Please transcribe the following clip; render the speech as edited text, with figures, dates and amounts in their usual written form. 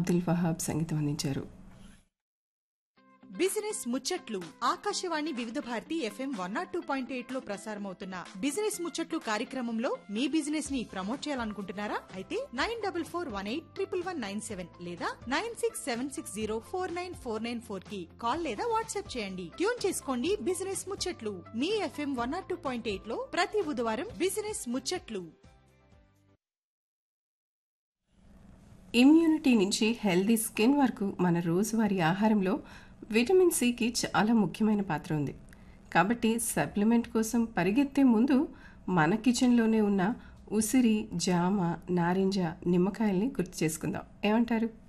అబ్దుల్ వహాబ్ సంగీతం అందించారు. బిజినెస్ ముచ్చట్లు ఆకాశవాణి వివిధ భారతి FM 102.8 లో ప్రసారమవుతున్న బిజినెస్ ముచ్చట్లు కార్యక్రమంలో మీ బిజినెస్ ని ప్రమోట్ చేయాలనుకుంటున్నారా? అయితే 9418111197 లేదా 9676049494 కి కాల్ లేదా వాట్సాప్ చేయండి. ట్యూన్ చేసుకోండి బిజినెస్ ముచ్చట్లు మీ FM 102.8 లో ప్రతి బుధవారం బిజినెస్ ముచ్చట్లు. ఇమ్యూనిటీ నుంచి హెల్దీ స్కిన్ వరకు మన రోజువారీ ఆహారంలో విటమిన్ సికి చాలా ముఖ్యమైన పాత్ర ఉంది. కాబట్టి సప్లిమెంట్ కోసం పరిగెత్తే ముందు మన కిచెన్లోనే ఉన్న ఉసిరి, జామ, నారింజ, నిమ్మకాయల్ని గుర్తు చేసుకుందాం. ఏమంటారు?